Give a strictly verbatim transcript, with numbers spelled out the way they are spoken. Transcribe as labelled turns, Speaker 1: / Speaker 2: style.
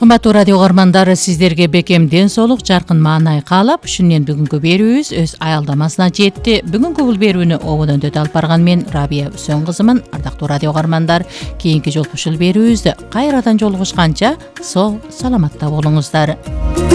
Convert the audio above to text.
Speaker 1: Урматтуу радио угармандары, сиздерге бекем ден соолук, жаркын маанай каалап, ушунен бүгүнкү берүүбүз өз аялдамасына жетти. Бүгүнкү бул берүүнү ободон өтө алып барган мен Рабия Үсөн кызымын. Ардактуу радио угармандар, кийинки жолку ушул берүүбүздө кайрадан жолугушканча соо саламатта болуңуздар.